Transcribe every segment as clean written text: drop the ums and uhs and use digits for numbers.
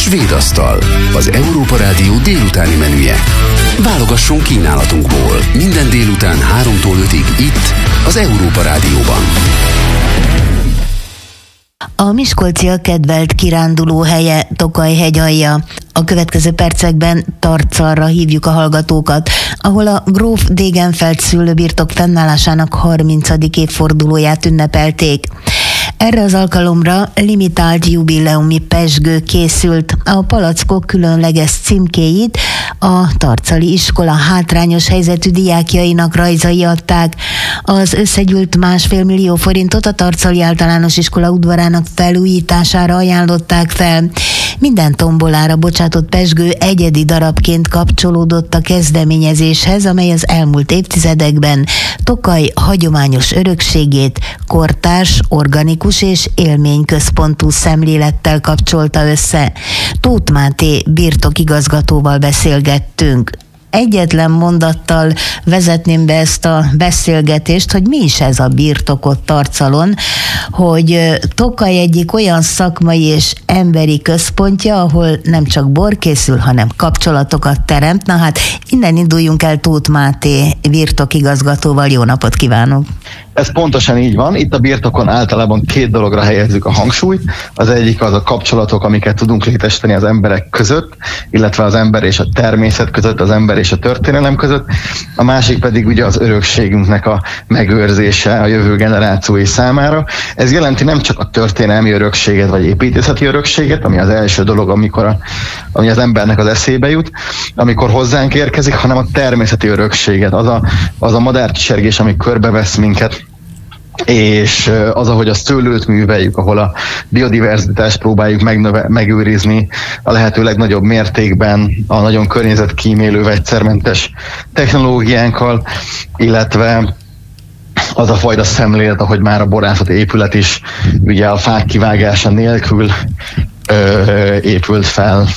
Svéd asztal, az Európa Rádió délutáni menüje. Válogasson kínálatunkból minden délután 3-tól 5-ig itt, az Európa Rádióban. A miskolciak kedvelt kiránduló helye Tokaj-hegyalja. A következő percekben Tarcalra hívjuk a hallgatókat, ahol a Gróf Degenfeld szőlőbirtok fennállásának 30. évfordulóját ünnepelték. Erre az alkalomra limitált jubileumi pezsgő készült. A palackok különleges címkéit a tarcali iskola hátrányos helyzetű diákjainak rajzai adták. Az összegyűlt 1,5 millió forintot a tarcali általános iskola udvarának felújítására ajánlották fel. Minden tombolára bocsátott pezsgő egyedi darabként kapcsolódott a kezdeményezéshez, amely az elmúlt évtizedekben Tokaj hagyományos örökségét kortárs, organikus és élményközpontú szemlélettel kapcsolta össze. Tóth Máté birtokigazgatóval beszélgettünk. Egyetlen mondattal vezetném be ezt a beszélgetést, hogy mi is ez a birtokot Tarcalon, hogy Tokaj egyik olyan szakmai és emberi központja, ahol nem csak bor készül, hanem kapcsolatokat teremt. Na hát innen induljunk el Tóth Máté birtokigazgatóval. Jó napot kívánok! Ez pontosan így van. Itt a birtokon általában 2 dologra helyezzük a hangsúlyt. Az egyik az a kapcsolatok, amiket tudunk létesíteni az emberek között, illetve az ember és a természet között, az ember és a történelem között. A másik pedig ugye az örökségünknek a megőrzése a jövő generációi számára. Ez jelenti nem csak a történelmi örökséget, vagy építészeti örökséget, ami az első dolog, ami az embernek az eszébe jut, amikor hozzánk érkezik, hanem a természeti örökséget, az a madárcsisergés, ami körbevesz minket, és az, ahogy a szőlőt műveljük, ahol a biodiverzitást próbáljuk megőrizni a lehető legnagyobb mértékben a nagyon környezetkímélő vegyszermentes technológiánkkal, illetve az a fajta szemlélet, ahogy már a borászati épület is ugye a fák kivágása nélkül épült fel.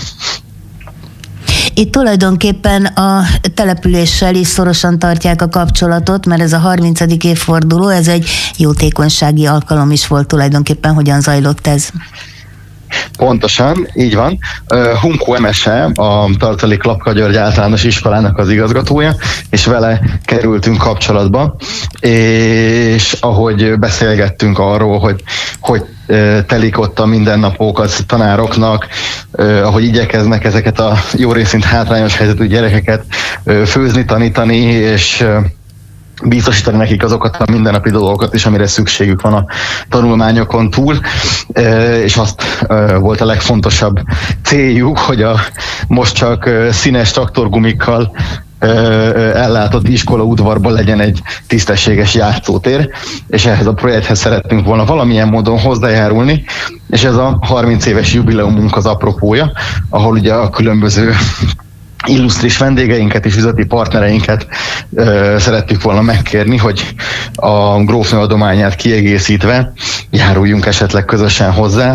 Itt tulajdonképpen a településsel is szorosan tartják a kapcsolatot, mert ez a 30. évforduló, ez egy jótékonysági alkalom is volt tulajdonképpen. Hogyan zajlott ez? Pontosan, így van. Hunkó Emese, a Tarcali Klapka György általános iskolának az igazgatója, és vele kerültünk kapcsolatba, és ahogy beszélgettünk arról, hogy telik ott a mindennapokat tanároknak, ahogy igyekeznek ezeket a jó részint hátrányos helyzetű gyerekeket főzni, tanítani, és biztosítani nekik azokat a mindennapi dolgokat is, amire szükségük van a tanulmányokon túl, és azt volt a legfontosabb céljuk, hogy a most csak színes traktorgumikkal ellátott iskola udvarban legyen egy tisztességes játszótér, és ehhez a projekthez szerettünk volna valamilyen módon hozzájárulni, és ez a 30 éves jubileumunk az apropója, ahol ugye a különböző illusztris vendégeinket és üzleti partnereinket szerettük volna megkérni, hogy a grófnő adományát kiegészítve járuljunk esetleg közösen hozzá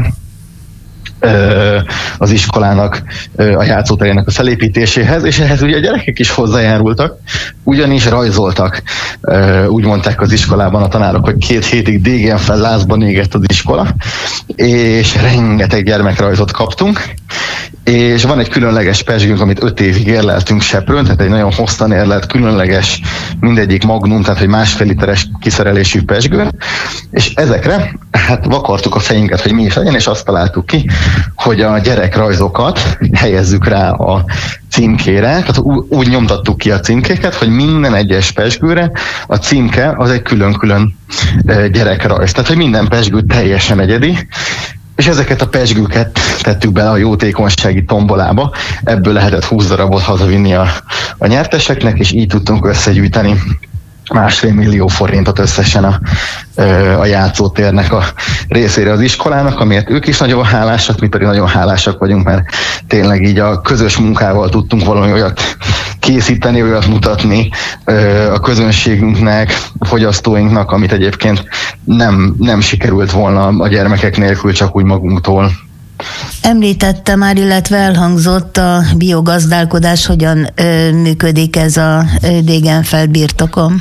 az iskolának a játszóterének a felépítéséhez, és ehhez ugye a gyerekek is hozzájárultak, ugyanis rajzoltak. Úgy mondták az iskolában a tanárok, hogy 2 hétig Degenfeld lázban égett az iskola, és rengeteg gyermekrajzot kaptunk, és van egy különleges pezsgőnk, amit 5 évig érleltünk Seprőn, tehát egy nagyon hosszan érlelt, különleges, mindegyik magnum, tehát egy 1,5 literes kiszerelésű pezsgő, és ezekre hát vakartuk a fejünket, hogy mi is legyen, és azt találtuk ki, hogy a gyerekrajzokat helyezzük rá a címkére, tehát úgy nyomtattuk ki a címkéket, hogy minden egyes pezsgőre a címke az egy külön-külön gyerekrajz, tehát hogy minden pezsgő teljesen egyedi, és ezeket a pezsgőket tettük bele a jótékonysági tombolába, ebből lehetett 20 darabot hazavinni a nyerteseknek, és így tudtunk összegyűjteni 1,5 millió forintot összesen a játszótérnek a részére az iskolának, amiért ők is nagyon hálásak, mi pedig nagyon hálásak vagyunk, mert tényleg így a közös munkával tudtunk valami olyat készíteni, olyat mutatni a közönségünknek, a fogyasztóinknak, amit egyébként nem sikerült volna a gyermekek nélkül, csak úgy magunktól. Említette már, illetve elhangzott a biogazdálkodás, hogyan működik ez a Degenfeld birtokon?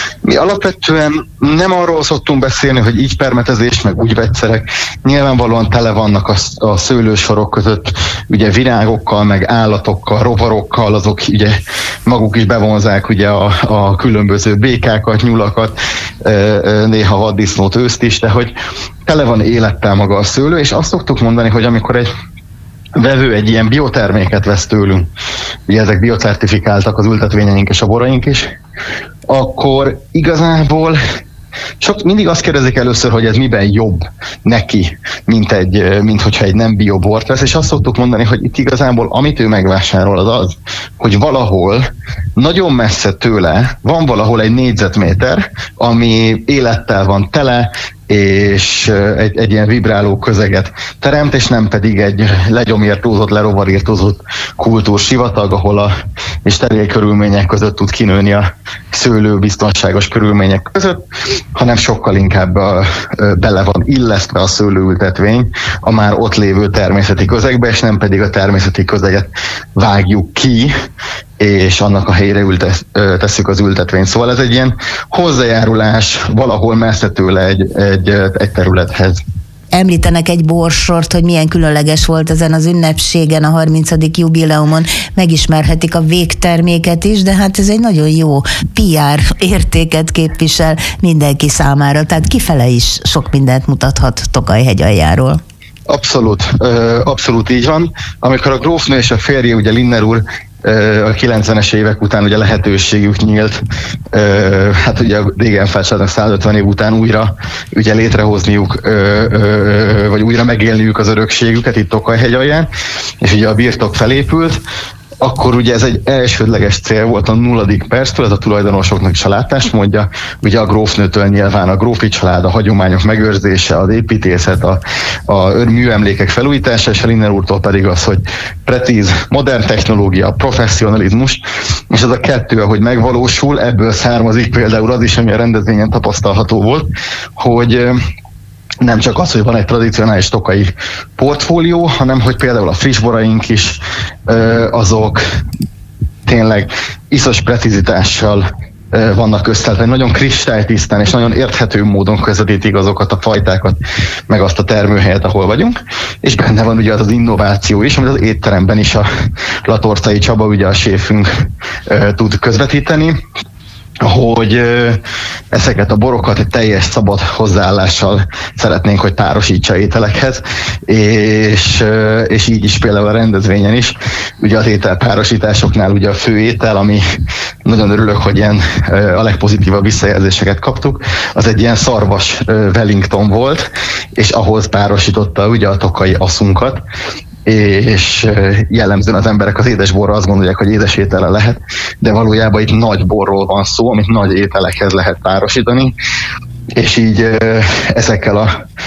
Mi alapvetően nem arról szoktunk beszélni, hogy így permetezés, meg úgy vegyszerek. Nyilvánvalóan tele vannak a szőlősorok között ugye virágokkal, meg állatokkal, rovarokkal, azok ugye maguk is bevonzák ugye a különböző békákat, nyulakat, néha vaddisznót, őszt is, de hogy tele van élettel maga a szőlő, és azt szoktuk mondani, hogy amikor egy vevő egy ilyen bioterméket vesz tőlünk, ugye ezek biocertifikáltak az ültetvényeink és a boraink is, akkor igazából mindig azt kérdezik először, hogy ez miben jobb neki, mint hogyha egy nem biobort vesz, és azt szoktuk mondani, hogy itt igazából amit ő megvásárol az, hogy valahol nagyon messze tőle van valahol egy négyzetméter, ami élettel van tele, és egy ilyen vibráló közeget teremt, és nem pedig egy legyomírtózott, lerovarírtózott kultúrsivatag, ahol és steril körülmények között tud kinőni a szőlő biztonságos körülmények között, hanem sokkal inkább bele van illesztve a szőlőültetvény a már ott lévő természeti közegbe, és nem pedig a természeti közeget vágjuk ki, és annak a helyére tesszük az ültetvényt. Szóval ez egy ilyen hozzájárulás valahol messze tőle egy területhez. Említenek egy borsort, hogy milyen különleges volt ezen az ünnepségen, a 30. jubileumon, megismerhetik a végterméket is, de hát ez egy nagyon jó PR értéket képvisel mindenki számára, tehát kifele is sok mindent mutathat Tokaj-hegy aljáról. Abszolút így van. Amikor a grófnő és a férje, ugye Linner úr, a 90-es évek után ugye lehetőségük nyílt, hát ugye a Degenfeld családnak 150 év után újra ugye létrehozniuk, vagy újra megélniük az örökségüket itt Tokaj-hegy alján, és ugye a birtok felépült, akkor ugye ez egy elsődleges cél volt a 0. perctől, ez a tulajdonosoknak is a látásmódja, ugye a grófnőtől nyilván a grófi család, a hagyományok megőrzése, az építészet, a műemlékek felújítása, és a Linner úrtól pedig az, hogy precíz, modern technológia, professzionalizmus, és ez a kettő, ahogy megvalósul, ebből származik például az is, ami a rendezvényen tapasztalható volt, hogy nem csak az, hogy van egy tradicionális tokai portfólió, hanem hogy például a friss boraink is azok tényleg iszos precizitással vannak összeállítva, nagyon kristálytisztán és nagyon érthető módon közvetítik azokat a fajtákat, meg azt a termőhelyet, ahol vagyunk, és benne van ugye az innováció is, amit az étteremben is a Latorcai Csaba, ugye a séfünk tud közvetíteni, hogy ezeket a borokat egy teljes szabad hozzáállással szeretnénk, hogy párosítsa ételekhez, és így is például a rendezvényen is. Ugye az ételpárosításoknál ugye a fő étel, ami nagyon örülök, hogy ilyen a legpozitívabb visszajelzéseket kaptuk, az egy ilyen szarvas Wellington volt, és ahhoz párosította ugye a tokai aszunkat, és jellemzően az emberek az édesborra azt gondolják, hogy édes étele lehet, de valójában itt nagy borról van szó, amit nagy ételekhez lehet párosítani, és így ezekkel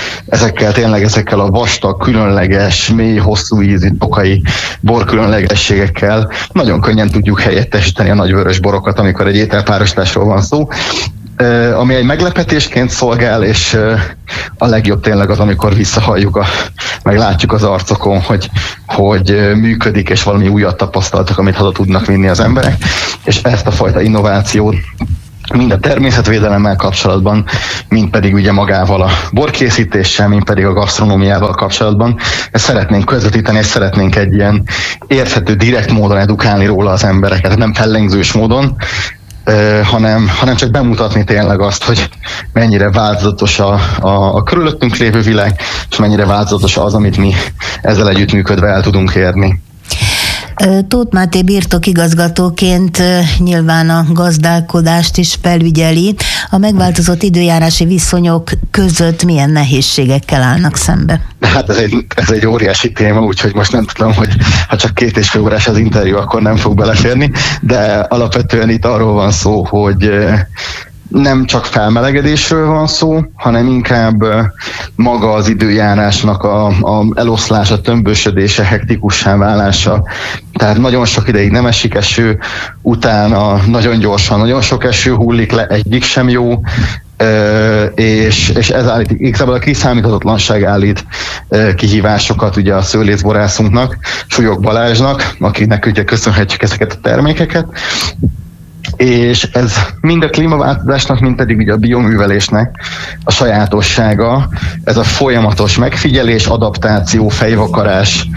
a vastag, különleges, mély, hosszú ízű tokai bor különlegességekkel nagyon könnyen tudjuk helyettesíteni a nagy vörös borokat, amikor egy ételpárosításról van szó. Ami egy meglepetésként szolgál, és a legjobb tényleg az, amikor visszahalljuk, meg látjuk az arcokon, hogy működik, és valami újat tapasztaltak, amit haza tudnak vinni az emberek, és ezt a fajta innovációt mind a természetvédelemmel kapcsolatban, mind pedig ugye magával a borkészítéssel, mind pedig a gasztronómiával kapcsolatban. Ezt szeretnénk közvetíteni, és szeretnénk egy ilyen érthető, direkt módon edukálni róla az embereket, nem fellengzős módon, hanem csak bemutatni tényleg azt, hogy mennyire változatos a körülöttünk lévő világ, és mennyire változatos az, amit mi ezzel együttműködve el tudunk érni. Tóth Máté birtokigazgatóként nyilván a gazdálkodást is felügyeli. A megváltozott időjárási viszonyok között milyen nehézségekkel állnak szembe? Hát ez egy óriási téma, úgyhogy most nem tudom, hogy ha csak 2,5 órás az interjú, akkor nem fog beleférni, de alapvetően itt arról van szó, hogy nem csak felmelegedésről van szó, hanem inkább maga az időjárásnak a eloszlása, tömbösödése, hektikussá válása. Tehát nagyon sok ideig nem esik eső, utána nagyon gyorsan, nagyon sok eső hullik le, egyik sem jó, és ez állít, igazából a kiszámíthatatlanság állít kihívásokat ugye a szőlészborászunknak, Súlyog Balázsnak, akinek ugye köszönhetjük ezeket a termékeket. és ez mind a klímaváltozásnak, mind pedig ugye a bioművelésnek a sajátossága, ez a folyamatos megfigyelés, adaptáció, fejvakarás,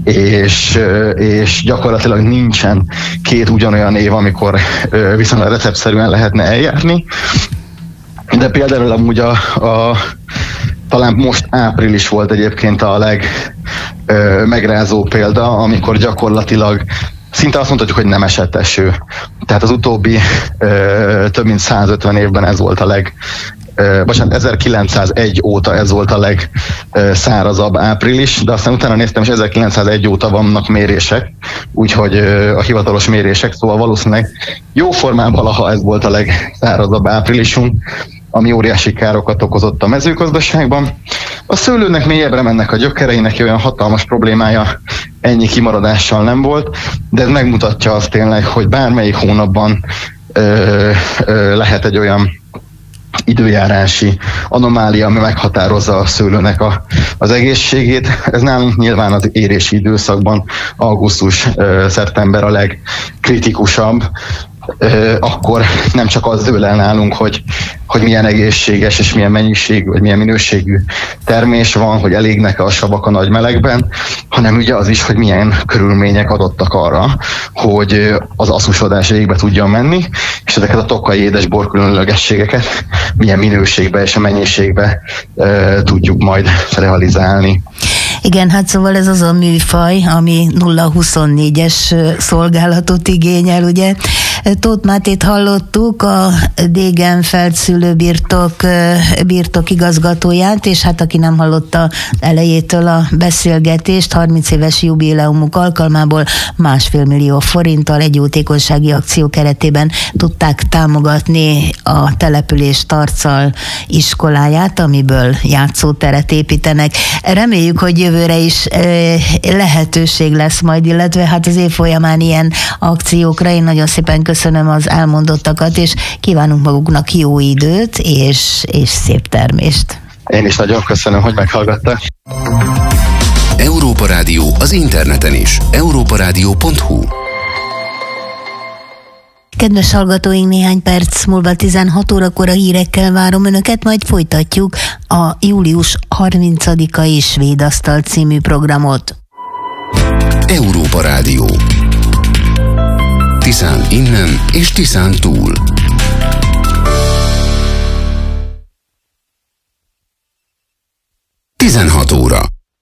és gyakorlatilag nincsen két ugyanolyan év, amikor viszonylag receptszerűen lehetne eljárni. De például amúgy talán most április volt egyébként a megrázó példa, amikor gyakorlatilag szinte azt mondhatjuk, hogy nem esett eső. Tehát az utóbbi több mint 150 évben ez volt 1901 óta ez volt a legszárazabb április, de aztán utána néztem, és 1901 óta vannak mérések, úgyhogy a hivatalos mérések, szóval valószínűleg jóformán valaha ez volt a legszárazabb áprilisunk, ami óriási károkat okozott a mezőgazdaságban. A szőlőnek mélyebbre mennek a gyökereinek, olyan hatalmas problémája ennyi kimaradással nem volt, de ez megmutatja azt tényleg, hogy bármelyik hónapban lehet egy olyan időjárási anomália, ami meghatározza a szőlőnek az egészségét. Ez nálunk nyilván az érési időszakban augusztus-szeptember a legkritikusabb, akkor nem csak az dől el nálunk, hogy milyen egészséges és milyen mennyiségű, vagy milyen minőségű termés van, hogy elégnek-e a savak a nagy melegben, hanem ugye az is, hogy milyen körülmények adottak arra, hogy az aszusodás végbe tudjon menni, és ezeket a tokai édesbor különlegességeket milyen minőségbe és a mennyiségbe tudjuk majd realizálni. Igen, hát szóval ez az a műfaj, ami 0-24-es szolgálatot igényel, ugye? Tóth Mátét hallottuk, a Degenfeld szülőbirtok igazgatóját, és hát aki nem hallotta elejétől a beszélgetést, 30 éves jubileumuk alkalmából 1,5 millió forinttal egy jótékonysági akció keretében tudták támogatni a település Tarcal iskoláját, amiből játszóteret építenek. Reméljük, hogy jövőre is lehetőség lesz majd, illetve hát az év folyamán ilyen akciókra. Én nagyon szépen köszönöm az elmondottakat, és kívánunk maguknak jó időt és szép termést. Én is nagyon köszönöm, hogy meghallgattak. Európa Rádió az interneten is. europaradio.hu. Kedves hallgatóink, néhány perc múlva 16 órakor a hírekkel várom Önöket, majd folytatjuk a július 30-ai Svéd Asztal című programot. Európa Rádió. Tiszán innen és Tiszán túl. – 16 óra.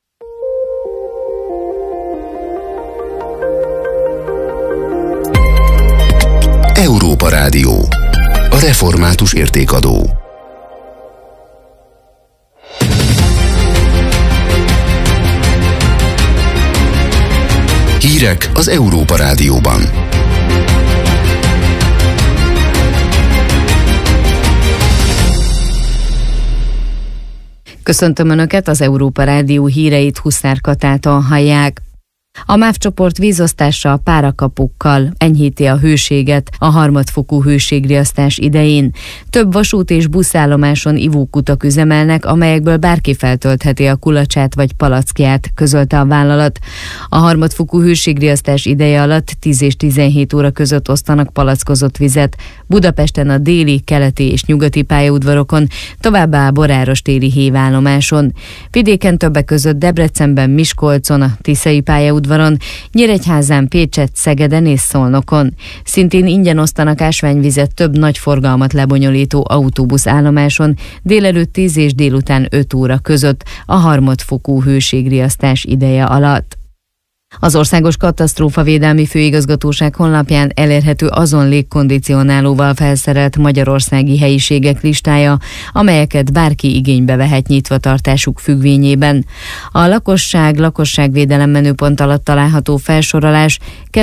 Európa Rádió. A református értékadó. Hírek az Európa Rádióban. Köszöntöm Önöket, az Európa Rádió híreit Huszár Katától hallják. A MÁV csoport vízosztása párakapukkal enyhíti a hőséget a harmadfokú hőségriasztás idején. Több vasút és buszállomáson ivókutak üzemelnek, amelyekből bárki feltöltheti a kulacsát vagy palackját, közölte a vállalat. A harmadfokú hőségriasztás ideje alatt 10 és 17 óra között osztanak palackozott vizet. Budapesten a déli, keleti és nyugati pályaudvarokon, továbbá a Boráros téri hévállomáson. Vidéken többek között Debrecenben, Miskolcon, a Tiszai pályaudvaron, Nyíregyházán, Pécsett, Szegeden és Szolnokon. Szintén ingyen osztanak ásványvizet több nagy forgalmat lebonyolító autóbuszállomáson délelőtt 10 és délután 5 óra között a harmadfokú hőségriasztás ideje alatt. Az Országos Katasztrófavédelmi Főigazgatóság honlapján elérhető azon légkondicionálóval felszerelt magyarországi helyiségek listája, amelyeket bárki igénybe vehet nyitvatartásuk függvényében. A lakosságvédelem menüpont alatt található felsorolás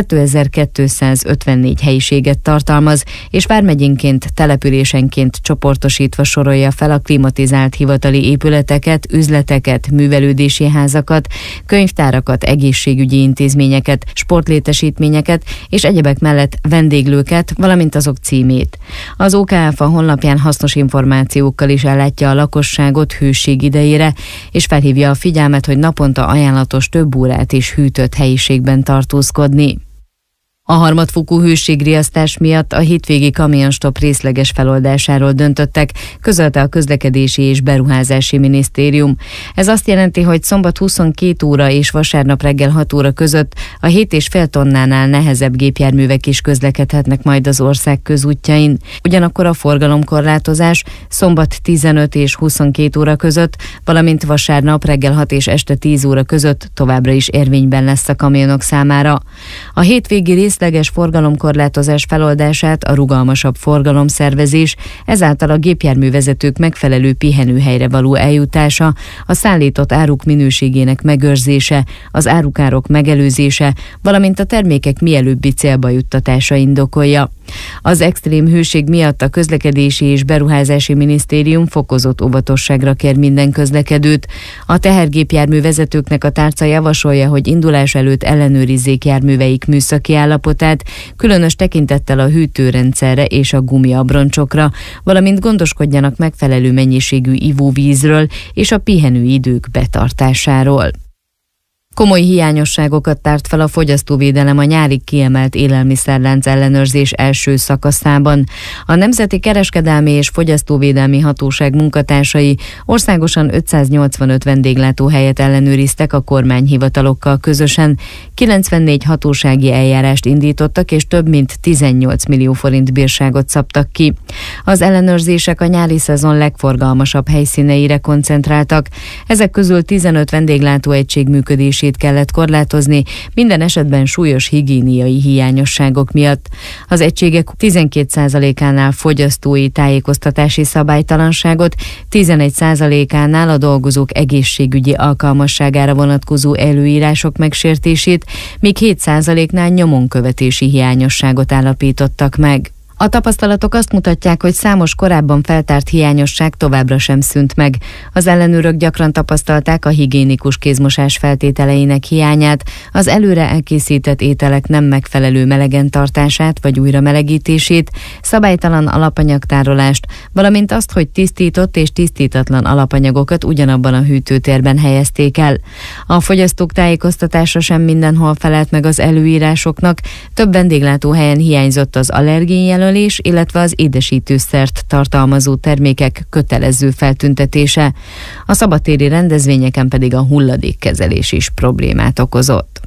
2254 helyiséget tartalmaz, és vármegyénként, településenként csoportosítva sorolja fel a klimatizált hivatali épületeket, üzleteket, művelődési házakat, könyvtárakat, egészségügyi intézményeket, sportlétesítményeket és egyebek mellett vendéglőket, valamint azok címét. Az OKF a honlapján hasznos információkkal is ellátja a lakosságot hőség idejére, és felhívja a figyelmet, hogy naponta ajánlatos több órát is hűtött helyiségben tartózkodni. A harmadfokú hőségriasztás miatt a hétvégi kamionstop részleges feloldásáról döntöttek, közölte a Közlekedési és Beruházási Minisztérium. Ez azt jelenti, hogy szombat 22 óra és vasárnap reggel 6 óra között a 7,5 tonnánál nehezebb gépjárművek is közlekedhetnek majd az ország közútjain. Ugyanakkor a forgalomkorlátozás szombat 15 és 22 óra között, valamint vasárnap reggel 6 és este 10 óra között továbbra is érvényben lesz a kamionok számára. A hétvégi részleges forgalomkorlátozás feloldását a rugalmasabb forgalomszervezés, ezáltal a gépjárművezetők megfelelő pihenőhelyre való eljutása, a szállított áruk minőségének megőrzése, az árukárok megelőzése, valamint a termékek mielőbbi célba juttatása indokolja. Az extrém hőség miatt a Közlekedési és Beruházási Minisztérium fokozott óvatosságra kér minden közlekedőt. A tehergépjármű vezetőknek a tárca javasolja, hogy indulás előtt ellenőrizzék járműveik műszaki állapotát, különös tekintettel a hűtőrendszerre és a gumiabroncsokra, valamint gondoskodjanak megfelelő mennyiségű ivóvízről és a pihenőidők betartásáról. Komoly hiányosságokat tárt fel a fogyasztóvédelem a nyárig kiemelt élelmiszerlánc ellenőrzés első szakaszában. A Nemzeti Kereskedelmi és Fogyasztóvédelmi Hatóság munkatársai országosan 585 vendéglátóhelyet ellenőriztek a kormányhivatalokkal közösen, 94 hatósági eljárást indítottak és több mint 18 millió forint bírságot szabtak ki. Az ellenőrzések a nyári szezon legforgalmasabb helyszíneire koncentráltak. Ezek közül 15 vendéglátóegység működését kellett korlátozni, minden esetben súlyos higiéniai hiányosságok miatt. Az egységek 12%-ánál fogyasztói tájékoztatási szabálytalanságot, 11%-ánál a dolgozók egészségügyi alkalmasságára vonatkozó előírások megsértését, míg 7%-nál nyomonkövetési hiányosságot állapítottak meg. A tapasztalatok azt mutatják, hogy számos korábban feltárt hiányosság továbbra sem szűnt meg. Az ellenőrök gyakran tapasztalták a higiénikus kézmosás feltételeinek hiányát, az előre elkészített ételek nem megfelelő melegen tartását vagy újra melegítését, szabálytalan alapanyagtárolást, valamint azt, hogy tisztított és tisztítatlan alapanyagokat ugyanabban a hűtőtérben helyezték el. A fogyasztók tájékoztatása sem mindenhol felelt meg az előírásoknak, több vendéglátóhelyen hiányzott az allergénjelölés, illetve az édesítőszert tartalmazó termékek kötelező feltüntetése. A szabadtéri rendezvényeken pedig a hulladékkezelés is problémát okozott.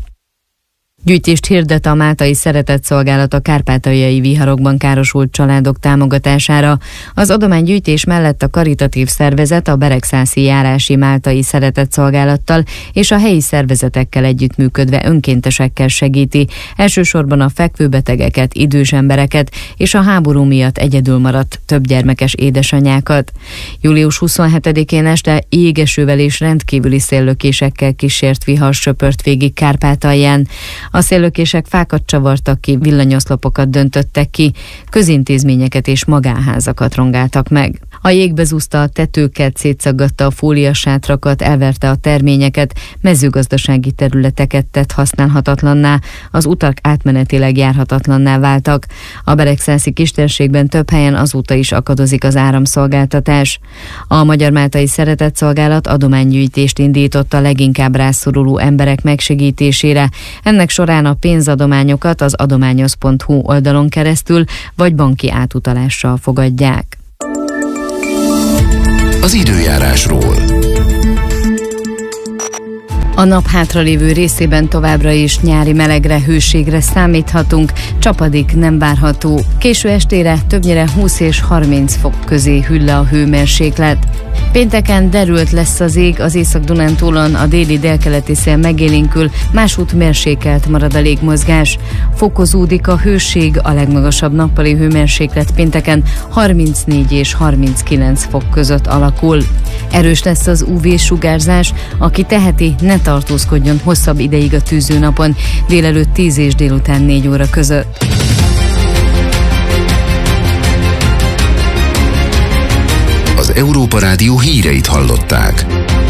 Gyűjtést hirdet a Máltai Szeretetszolgálat a kárpátaljai viharokban károsult családok támogatására. Az adománygyűjtés mellett a karitatív szervezet a Beregszászi járási Máltai Szeretetszolgálattal és a helyi szervezetekkel együttműködve önkéntesekkel segíti, elsősorban a fekvőbetegeket, idős embereket és a háború miatt egyedül maradt többgyermekes édesanyákat. Július 27-én este jégesővel és rendkívüli széllökésekkel kísért vihar söpört végig Kárpátalján. A széllökések fákat csavartak ki, villanyoszlopokat döntöttek ki, közintézményeket és magánházakat rongáltak meg. A jég bezúzta a tetőket, szétszaggatta a fóliasátrakat, elverte a terményeket, mezőgazdasági területeket tett használhatatlanná, az utak átmenetileg járhatatlanná váltak. A beregszászi kistérségben több helyen azóta is akadozik az áramszolgáltatás. A Magyar Máltai Szeretetszolgálat adománygyűjtést indított a leginkább rászoruló emberek megsegítésére. Ennek során a pénzadományokat az adományoz.hu oldalon keresztül vagy banki átutalással fogadják. Az időjárásról. A nap hátralévő részében továbbra is nyári melegre, hőségre számíthatunk, csapadék nem várható. Késő estére többnyire 20 és 30 fok közé hűl le a hőmérséklet. Pénteken derült lesz az ég, az Észak-Dunántúlon a déli-délkeleti szél megélénkül, másút mérsékelt marad a légmozgás. Fokozódik a hőség, a legmagasabb nappali hőmérséklet pénteken 34 és 39 fok között alakul. Erős lesz az UV-sugárzás, aki teheti, ne tartózkodjon hosszabb ideig a tűzőnapon, délelőtt 10 és délután 4 óra között. Az Európa Rádió híreit hallották.